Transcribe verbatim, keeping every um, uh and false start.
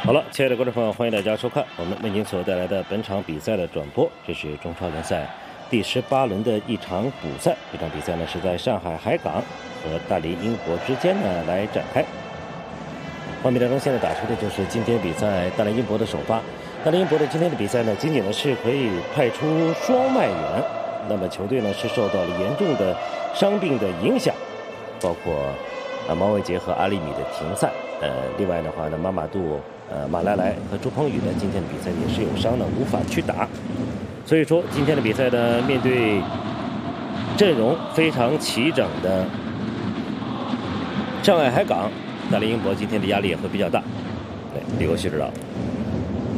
好了，亲爱的观众朋友，欢迎大家收看我们为您所带来的本场比赛的转播。这是中超联赛第十八轮的一场补赛，这场比赛呢是在上海海港和大连英博之间呢来展开。画面当中现在打出的就是今天比赛大连英博的首发。大连英博的今天的比赛呢，仅仅呢是可以派出双外援，那么球队呢是受到了严重的伤病的影响，包括啊毛伟杰和阿里米的停赛。呃，另外的话呢，马马杜、呃马莱莱和朱鹏宇呢，今天的比赛也是有伤呢，无法去打。所以说，今天的比赛呢，面对阵容非常齐整的上海海港，大连英博今天的压力也会比较大。对，李国旭指导。